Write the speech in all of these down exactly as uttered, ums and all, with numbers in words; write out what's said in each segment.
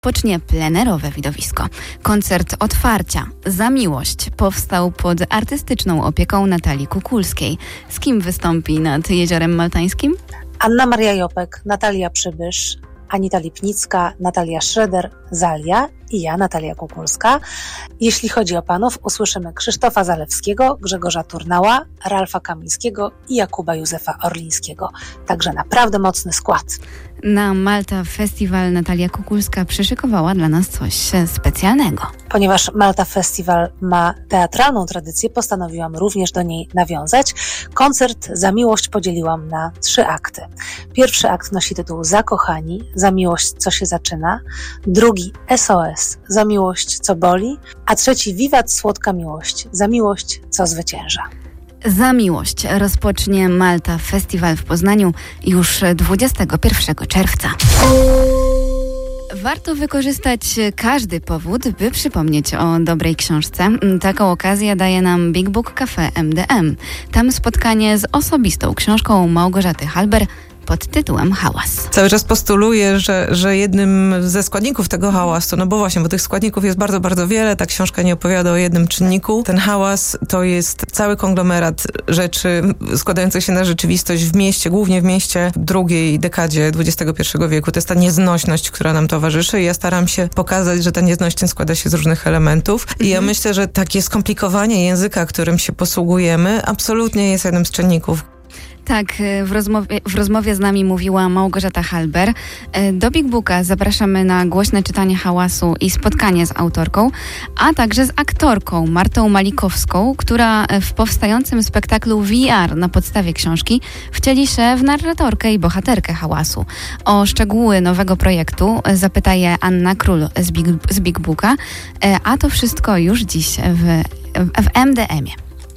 Pocznie plenerowe widowisko. Koncert otwarcia Za miłość powstał pod artystyczną opieką Natalii Kukulskiej. Z kim wystąpi nad Jeziorem Maltańskim? Anna Maria Jopek, Natalia Przybysz, Anita Lipnicka, Natalia Schroeder, Zalia i ja, Natalia Kukulska. Jeśli chodzi o panów, usłyszymy Krzysztofa Zalewskiego, Grzegorza Turnała, Ralfa Kamińskiego i Jakuba Józefa Orlińskiego. Także naprawdę mocny skład. Na Malta Festival Natalia Kukulska przyszykowała dla nas coś specjalnego. Ponieważ Malta Festival ma teatralną tradycję, postanowiłam również do niej nawiązać. Koncert Za miłość podzieliłam na trzy akty. Pierwszy akt nosi tytuł Zakochani, Za miłość co się zaczyna. Drugi S O S, Za miłość co boli. A trzeci Wiwat słodka miłość, Za miłość co zwycięża. Za miłość rozpocznie Malta Festival w Poznaniu już dwudziestego pierwszego czerwca. Warto wykorzystać każdy powód, by przypomnieć o dobrej książce. Taką okazję daje nam Big Book Cafe M D M. Tam spotkanie z osobistą książką Małgorzaty Halber pod tytułem Hałas. Cały czas postuluję, że, że jednym ze składników tego hałasu, no bo właśnie, bo tych składników jest bardzo, bardzo wiele, ta książka nie opowiada o jednym czynniku. Ten hałas to jest cały konglomerat rzeczy składających się na rzeczywistość w mieście, głównie w mieście w drugiej dekadzie dwudziestego pierwszego wieku. To jest ta nieznośność, która nam towarzyszy i ja staram się pokazać, że ta nieznośność składa się z różnych elementów. I ja myślę, że takie skomplikowanie języka, którym się posługujemy, absolutnie jest jednym z czynników. Tak, w rozmowie, w rozmowie z nami mówiła Małgorzata Halber. Do Big Booka zapraszamy na głośne czytanie hałasu i spotkanie z autorką, a także z aktorką Martą Malikowską, która w powstającym spektaklu V R na podstawie książki wcieli się w narratorkę i bohaterkę hałasu. O szczegóły nowego projektu zapyta je Anna Król z Big, z Big Booka, a to wszystko już dziś w, w M D M-ie.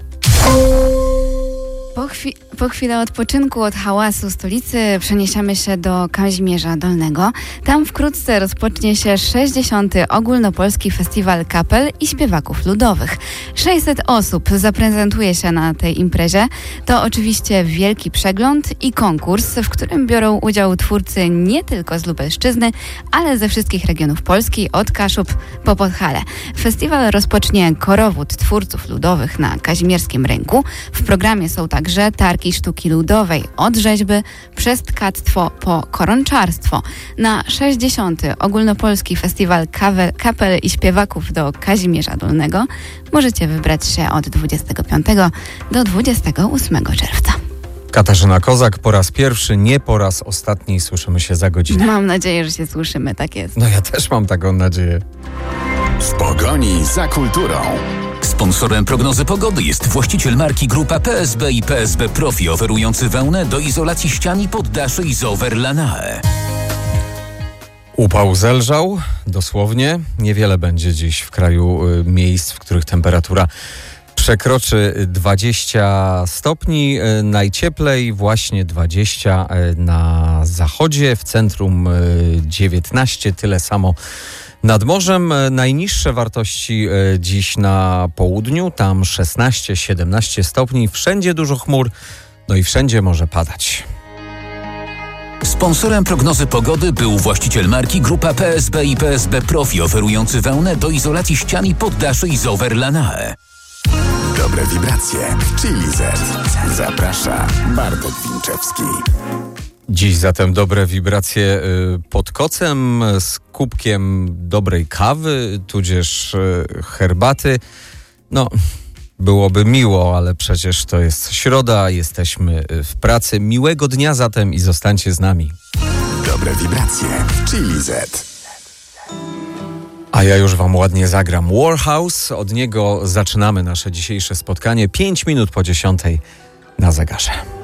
Po, chwi- po chwilę odpoczynku od hałasu stolicy przeniesiemy się do Kazimierza Dolnego. Tam wkrótce rozpocznie się sześćdziesiąty Ogólnopolski Festiwal Kapel i Śpiewaków Ludowych. sześćset osób zaprezentuje się na tej imprezie. To oczywiście wielki przegląd i konkurs, w którym biorą udział twórcy nie tylko z Lubelszczyzny, ale ze wszystkich regionów Polski, od Kaszub po Podhale. Festiwal rozpocznie korowód twórców ludowych na Kazimierskim Rynku. W programie są tak Także targi sztuki ludowej od rzeźby przez tkactwo po koronczarstwo. Na sześćdziesiąty Ogólnopolski Festiwal Kawe, Kapel i Śpiewaków do Kazimierza Dolnego możecie wybrać się od dwudziestego piątego do dwudziestego ósmego czerwca. Katarzyna Kozak po raz pierwszy, nie po raz ostatni. Słyszymy się za godzinę. Mam nadzieję, że się słyszymy, tak jest. No ja też mam taką nadzieję. W pogoni za kulturą. Sponsorem prognozy pogody jest właściciel marki Grupa P S B i P S B Profi, oferujący wełnę do izolacji ścian i poddaszy Isover Lanae. Upał zelżał, dosłownie. Niewiele będzie dziś w kraju y, miejsc, w których temperatura przekroczy dwadzieścia stopni. Y, najcieplej właśnie dwadzieścia y, na zachodzie, w centrum y, dziewiętnaście, tyle samo nad morzem. Najniższe wartości dziś na południu, tam szesnaście siedemnaście stopni, wszędzie dużo chmur, no i wszędzie może padać. Sponsorem prognozy pogody był właściciel marki Grupa P S B i P S B Profi, oferujący wełnę do izolacji ścian i poddaszy Isover Lanae. Dobre wibracje w Chili Z. Zaprasza Bartek Winczewski. Dziś zatem dobre wibracje pod kocem z kubkiem dobrej kawy, tudzież herbaty. No, byłoby miło, ale przecież to jest środa, jesteśmy w pracy. Miłego dnia zatem i zostańcie z nami. Dobre wibracje w Chili Z. A ja już wam ładnie zagram Warhouse. Od niego zaczynamy nasze dzisiejsze spotkanie. Pięć minut po dziesiątej na zegarze.